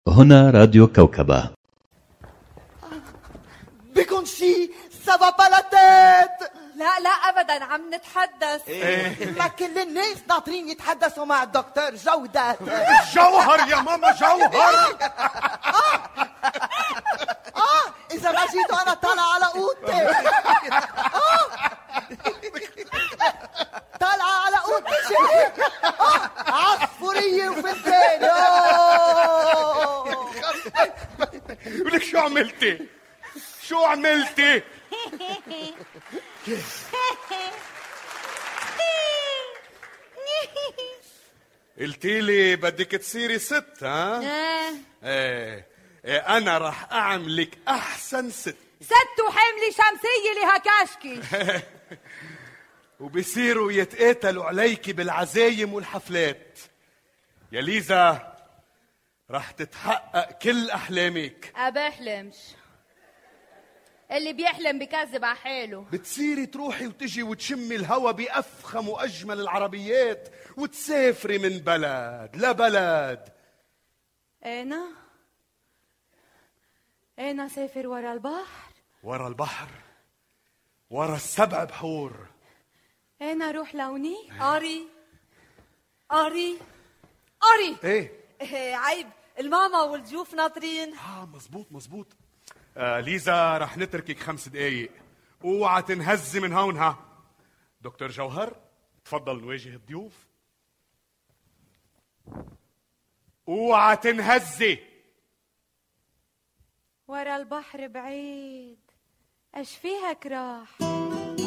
هنا راديو كوكبة. بكم شي سافا با لا تيت؟ لا لا ابدا، عم نتحدث. ما كل الناس ناطرين يتحدثوا مع الدكتور جودة. جوهر يا ماما، جوهر. اذا ما جيتوا انا طالع على اوضتي. طالعة على اوضتي. عصفورية وفلفل. ولك شو عملتي؟ شو عملتي؟ قلتي لي بدك تصيري ست، ها؟ ايه انا رح اعملك احسن ست. ست وحملي شمسية لها كشكي. وبصيروا يتقاتلوا عليكي بالعزايم والحفلات. يا ليزا رح تتحقق كل احلامك. أبحلمش، اللي بيحلم بكذب على حاله. بتصيري تروحي وتجي وتشمي الهوا بأفخم وأجمل العربيات وتسافري من بلد لبلد. أنا سافر ورا البحر. ورا البحر، ورا السبع بحور. أنا روح لوني. قاري ايه عيب، الماما والضيوف ناطرين. مزبوط. ليزا رح نتركك 5 دقايق، اوعى تنهزي من هونها. دكتور جوهر تفضل نواجه الضيوف. اوعى تنهزي. ورا البحر بعيد، اش فيها كراح.